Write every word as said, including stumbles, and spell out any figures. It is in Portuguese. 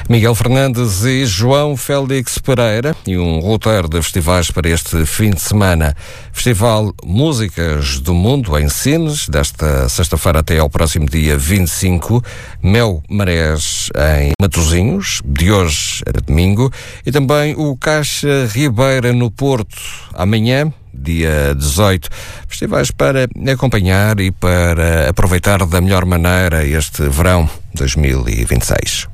Miguel Fernandes e João Félix Pereira, e um roteiro de festivais para este fim de semana. Festival Músicas do Mundo em Sines, desta sexta-feira até ao próximo dia vinte e cinco. Mel Marés em Matosinhos, de hoje a domingo. E também o Caixa Ribeira no Porto, amanhã, dia dezoito. Festivais para acompanhar e para aproveitar da melhor maneira este verão dois mil e vinte e seis.